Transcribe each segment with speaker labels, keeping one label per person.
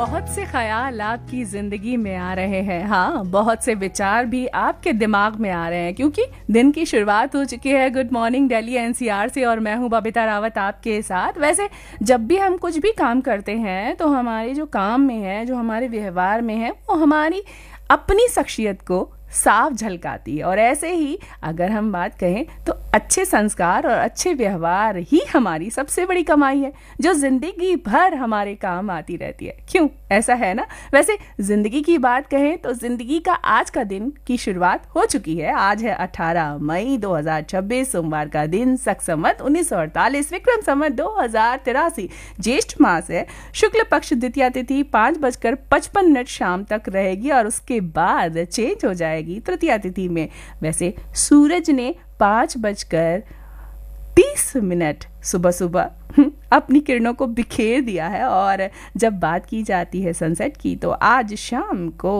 Speaker 1: बहुत से ख्याल आपकी जिंदगी में आ रहे हैं। हाँ, बहुत से विचार भी आपके दिमाग में आ रहे हैं क्योंकि दिन की शुरुआत हो चुकी है गुड मॉर्निंग दिल्ली एनसीआर से और मैं हूँ बबीता रावत आपके साथ। वैसे जब भी हम कुछ भी काम करते हैं तो हमारे जो काम में है, जो हमारे व्यवहार में है, वो हमारी अपनी शख्सियत को साफ झलकाती है। और ऐसे ही अगर हम बात कहें तो अच्छे संस्कार और अच्छे व्यवहार ही हमारी सबसे बड़ी कमाई है जो जिंदगी भर हमारे काम आती रहती है। क्यों, ऐसा है ना। वैसे जिंदगी की बात कहें तो जिंदगी का आज का दिन की शुरुआत हो चुकी है। आज है 18 मई 2026 सोमवार का दिन, शक संवत 1948, विक्रम संवत 2083, ज्येष्ठ मास है, शुक्ल पक्ष द्वितीया तिथि 5:55 शाम तक रहेगी और उसके बाद चेंज हो जाएगी तृतीया तिथि में। वैसे सूरज ने 5:30 सुबह सुबह अपनी किरणों को बिखेर दिया है। और जब बात की जाती है सनसेट की तो आज शाम को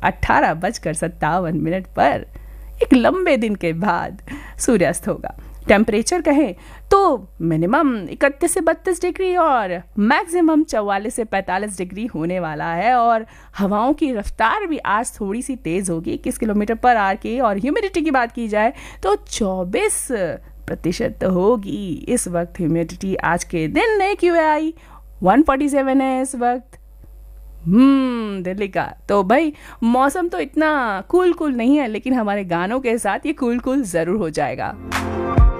Speaker 1: 18:57 पर एक लंबे दिन के बाद सूर्यास्त होगा। टेम्परेचर कहें तो मिनिमम 31 से 32 डिग्री और मैक्सिमम 44 से 45 डिग्री होने वाला है। और हवाओं की रफ्तार भी आज थोड़ी सी तेज़ होगी, 21 किलोमीटर पर आवर की। और ह्यूमिडिटी की बात की जाए तो 24% होगी इस वक्त ह्यूमिडिटी। आज के दिन AQI 147 है इस वक्त दिल्ली का। तो भाई मौसम तो इतना कूल नहीं है, लेकिन हमारे गानों के साथ ये कूल जरूर हो जाएगा।